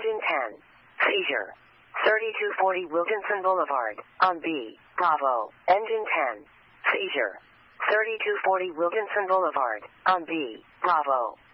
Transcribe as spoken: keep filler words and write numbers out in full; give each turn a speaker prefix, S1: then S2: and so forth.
S1: Engine ten. Seizure. thirty-two forty Wilkinson Boulevard, on B. Bravo. Engine ten. Seizure. thirty-two forty Wilkinson Boulevard, on B. Bravo.